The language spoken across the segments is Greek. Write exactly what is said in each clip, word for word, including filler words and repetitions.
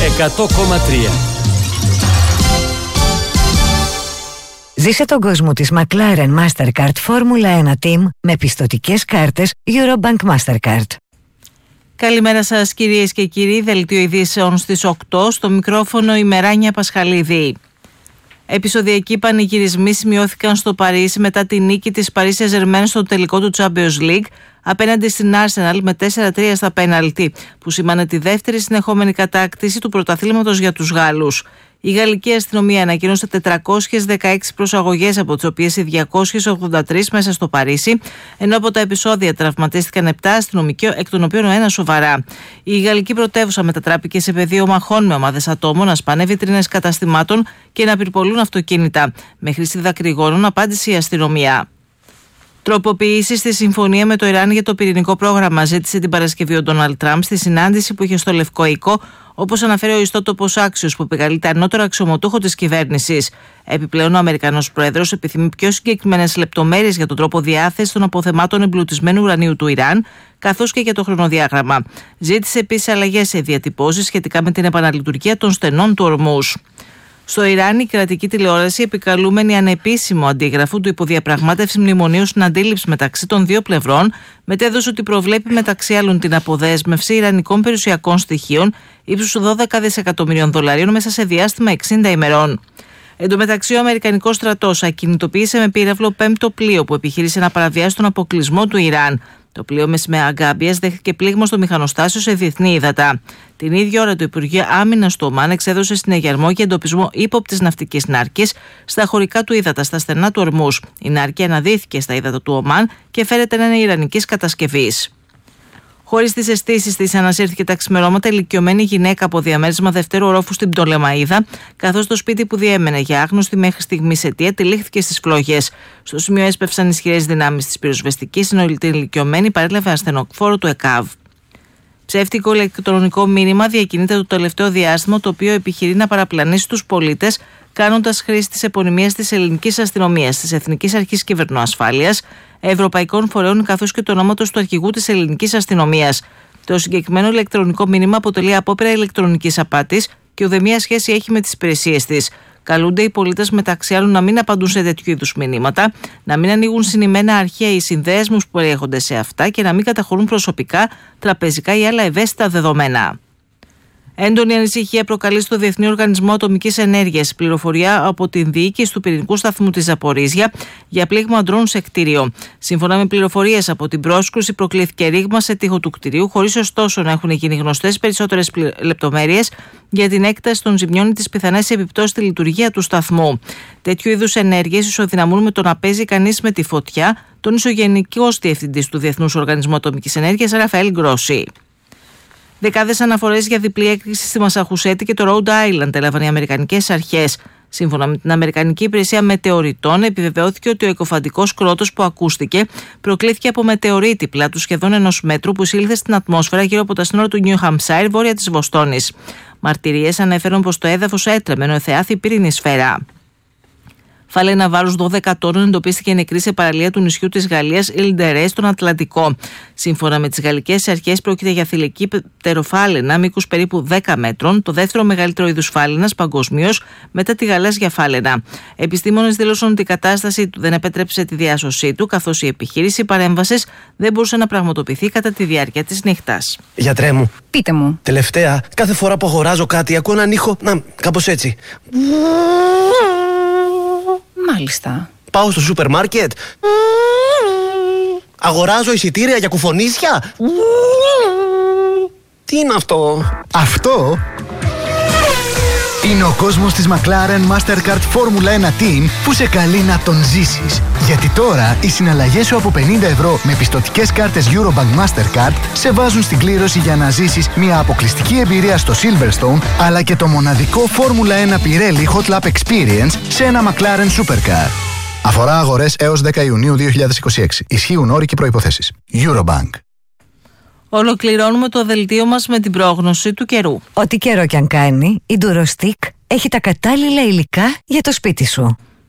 εκατό κόμμα τρία. Ζήσε τον κόσμο της McLaren Mastercard Formula ένα Team με πιστωτικές κάρτες Eurobank Mastercard. Καλημέρα σας κυρίες και κύριοι, δελτίο ειδήσεων στις οκτώ, στο μικρόφωνο η Μεράνια Πασχαλίδη. Επεισοδιακοί πανηγυρισμοί σημειώθηκαν στο Παρίσι μετά τη νίκη της Paris Saint-Germain στο τελικό του Champions League απέναντι στην Arsenal με τέσσερα τρία στα πέναλτι, που σημάνε τη δεύτερη συνεχόμενη κατάκτηση του πρωταθλήματος για τους Γάλλους. Η γαλλική αστυνομία ανακοίνωσε τετρακόσιες δεκαέξι προσαγωγές, από τις οποίες οι διακόσιες ογδόντα τρεις μέσα στο Παρίσι, ενώ από τα επεισόδια τραυματίστηκαν επτά αστυνομικοί, εκ των οποίων ο ένας σοβαρά. Η γαλλική πρωτεύουσα μετατράπηκε σε πεδίο μαχών με ομάδες ατόμων να σπάνε βιτρίνες καταστημάτων και να πυρπολούν αυτοκίνητα. Με χρήση δακρυγόνων απάντησε η αστυνομία. Τροποποιήσεις στη συμφωνία με το Ιράν για το πυρηνικό πρόγραμμα ζήτησε την Παρασκευή ο Ντόναλντ Τραμπ στη συνάντηση που είχε στο Λευκό Οίκο, όπως αναφέρει ο ιστότοπος Axios, που επικαλείται ανώτερο αξιωματούχο της κυβέρνησης. Επιπλέον, ο Αμερικανός Πρόεδρος επιθυμεί πιο συγκεκριμένες λεπτομέρειες για τον τρόπο διάθεσης των αποθεμάτων εμπλουτισμένου ουρανίου του Ιράν, καθώς και για το χρονοδιάγραμμα. Ζήτησε επίσης αλλαγές σε διατυπώσεις σχετικά με την επαναλειτουργία των στενών του Ορμούς. Στο Ιράν, η κρατική τηλεόραση, επικαλούμενη ανεπίσημο αντίγραφο του υποδιαπραγμάτευση μνημονίου συναντήληψη μεταξύ των δύο πλευρών, μετέδωσε ότι προβλέπει μεταξύ άλλων την αποδέσμευση ιρανικών περιουσιακών στοιχείων ύψους δώδεκα δισεκατομμυρίων δολαρίων μέσα σε διάστημα εξήντα ημερών. Εν τω μεταξύ, ο Αμερικανικός στρατός ακινητοποίησε με πύραυλο πέμπτο πλοίο που επιχείρησε να παραβιάσει τον αποκλεισμό του Ιράν. Το πλοίο με σημαία Αγκάμπιας δέχτηκε πλήγμα στο μηχανοστάσιο σε διεθνή ύδατα. Την ίδια ώρα, το Υπουργείο Άμυνας του Ομάν εξέδωσε συνεγερμό για εντοπισμό ύποπτης ναυτικής νάρκης στα χωρικά του ύδατα, στα στενά του Ορμούς. Η νάρκη αναδύθηκε στα ύδατα του Ομάν και φέρεται να είναι ιρανικής κατασκευής. Χωρίς τις αισθήσεις της, ανασύρθηκε τα ξημερώματα ηλικιωμένη γυναίκα από διαμέρισμα δευτέρου ορόφου στην Πτολεμαΐδα, καθώς το σπίτι που διέμενε για άγνωστη μέχρι στιγμής αιτία τυλίχθηκε στις φλόγες. Στο σημείο έσπευσαν ισχυρές δυνάμεις της πυροσβεστικής, ενώ την ηλικιωμένη παρέλαβε ασθενοφόρο του ΕΚΑΒ. Ψεύτικο ηλεκτρονικό μήνυμα διακινείται το τελευταίο διάστημα, το οποίο επιχειρεί να παραπλανήσει τους πολίτες, κάνοντας χρήση της επωνυμίας της ελληνικής αστυνομίας, της Εθνικής Αρχής Κυβερνοασφάλειας, ευρωπαϊκών φορέων καθώς και του ονόματος του αρχηγού της ελληνικής αστυνομίας. Το συγκεκριμένο ηλεκτρονικό μήνυμα αποτελεί απόπειρα ηλεκτρονικής απάτης και ουδέμια σχέση έχει με τις υπηρεσίες της. Καλούνται οι πολίτες μεταξύ άλλων να μην απαντούν σε τέτοιου είδους μηνύματα, να μην ανοίγουν συνημμένα αρχεία ή συνδέσμους που περιέχονται σε αυτά και να μην καταχωρούν προσωπικά, τραπεζικά ή άλλα ευαίσθητα δεδομένα. Έντονη ανησυχία προκαλεί στο Διεθνή Οργανισμό Ατομικής Ενέργειας πληροφορία από την διοίκηση του πυρηνικού σταθμού της Ζαπορίζια για πλήγμα ντρόουν σε κτίριο. Σύμφωνα με πληροφορίες από την πρόσκρουση, προκλήθηκε ρήγμα σε τοίχο του κτιρίου, χωρίς ωστόσο να έχουν γίνει γνωστές περισσότερες λεπτομέρειες για την έκταση των ζημιών ή τις πιθανές επιπτώσεις στη λειτουργία του σταθμού. Τέτοιου είδους ενέργειες ισοδυναμούν με το να παίζει κανείς με τη φωτιά, τόνισε ο Γενικός Διευθυντής του Διεθνούς Οργανισμού Ατομικής Ενέργειας, Ραφαέλ Γκρόση. Δεκάδες αναφορές για διπλή έκρηξη στη Μασαχουσέτη και το Rhode Island έλαβαν οι αμερικανικές αρχές. Σύμφωνα με την Αμερικανική Υπηρεσία Μετεωριτών, επιβεβαιώθηκε ότι ο εκοφαντικός κρότος που ακούστηκε προκλήθηκε από μετεωρίτη πλάτου σχεδόν ενός μέτρου που εισήλθε στην ατμόσφαιρα γύρω από τα σύνορα του Νιου Χαμψάιρ, βόρεια της Βοστόνης. Μαρτυρίες ανέφεραν πως το έδαφος έτρεμε ενώ εθεάθη πύρινη σφαίρα. Φάλαινα βάρους δώδεκα τόνων εντοπίστηκε νεκρή σε παραλία του νησιού της Γαλλίας Ιλντερέ στον Ατλαντικό. Σύμφωνα με τις γαλλικές αρχές, πρόκειται για θηλυκή πτεροφάλαινα μήκους περίπου δέκα μέτρων, το δεύτερο μεγαλύτερο είδους φάλαινας παγκοσμίως μετά τη γαλάζια φάλαινα. Επιστήμονες δήλωσαν ότι η κατάσταση του δεν επέτρεψε τη διάσωσή του, καθώς η επιχείρηση παρέμβασης δεν μπορούσε να πραγματοποιηθεί κατά τη διάρκεια της νύχτας. Γιατρέ μου, πείτε μου. Τελευταία, κάθε φορά που αγοράζω κάτι, ακούω έναν ήχο. Να, κάπως έτσι. Μάλιστα. Πάω στο σούπερ μάρκετ. Αγοράζω εισιτήρια για κουφονίσια. Τι είναι αυτό? Αυτό είναι ο κόσμος της McLaren Mastercard Formula ένα Team που σε καλεί να τον ζήσεις. Γιατί τώρα οι συναλλαγές σου από πενήντα ευρώ με πιστωτικές κάρτες Eurobank Mastercard σε βάζουν στην κλήρωση για να ζήσεις μια αποκλειστική εμπειρία στο Silverstone, αλλά και το μοναδικό Formula ένα Pirelli Hot Lap Experience σε ένα McLaren Supercar. Αφορά αγορές έως δέκα Ιουνίου δύο χιλιάδες είκοσι έξι. Ισχύουν όροι και προϋποθέσεις. Eurobank. Ολοκληρώνουμε το δελτίο μας με την πρόγνωση του καιρού. Ό,τι καιρό κι αν κάνει, η Durostick έχει τα κατάλληλα υλικά για το σπίτι σου.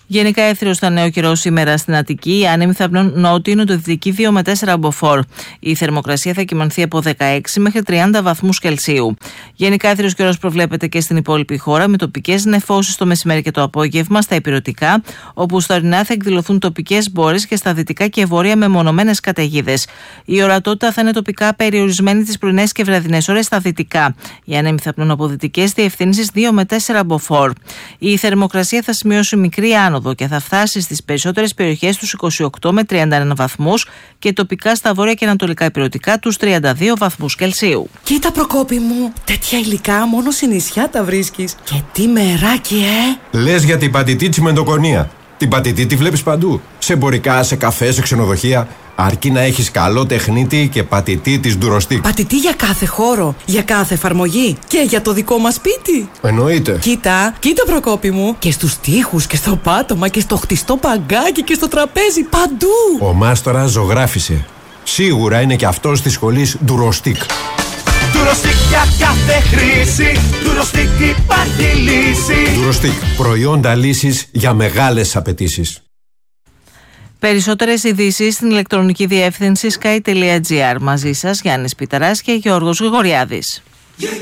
Γενικά έθριο στα νέο καιρό σήμερα στην Αττική, οι άνεμοι θα πνέουν νότιο νοτιοδυτική δύο με τέσσερα μποφόρ. Η θερμοκρασία θα κυμανθεί από δεκαέξι μέχρι τριάντα βαθμούς Κελσίου. Γενικά έθριος καιρός προβλέπεται και στην υπόλοιπη χώρα, με τοπικές νεφώσεις το μεσημέρι και το απόγευμα στα ηπειρωτικά, όπου στα ορεινά θα εκδηλωθούν τοπικές μπόρες και στα δυτικά και βόρεια μεμονωμένες καταιγίδες. Η ορατότητα θα είναι τοπικά περιορισμένη τις πρωινές και βραδινές ώρες στα δυτικά. Οι άνεμοι θα πνέουν από δυτικές διευθύνσεις δύο με τέσσερα μποφόρ. Η θερμοκρασία θα σημειώσει μικρή άνοδο και θα φτάσει στις περισσότερες περιοχές τους είκοσι οκτώ με τριάντα ένα βαθμούς και τοπικά στα βόρεια και ανατολικά ηπειρωτικά τους τριάντα δύο βαθμούς Κελσίου. Κοίτα, Προκόπη μου, τέτοια υλικά μόνο σε νησιά τα βρίσκεις. Και τι μεράκι, ε! Λες για την πατητή τσιμεντοκονία. Την πατητή τη βλέπεις παντού. Σε εμπορικά, σε καφέ, σε ξενοδοχεία. Αρκεί να έχεις καλό τεχνίτη και πατητή της Durostic. Πατητή για κάθε χώρο, για κάθε εφαρμογή και για το δικό μας σπίτι. Εννοείται. Κοίτα, κοίτα, Προκόπη μου. Και στους τοίχους και στο πάτωμα και στο χτιστό παγκάκι και στο τραπέζι, παντού. Ο μάστορας ζωγράφισε. Σίγουρα είναι και αυτός της σχολής Durostic. Durostic για κάθε χρήση. Durostic υπάρχει λύση. Durostic. Προϊόντα λύσης για μεγάλες απαιτήσεις. Περισσότερες ειδήσεις στην ηλεκτρονική διεύθυνση sky τελεία gr. Μαζί σας Γιάννης Πιταράς και Γιώργος Γρηγοριάδης.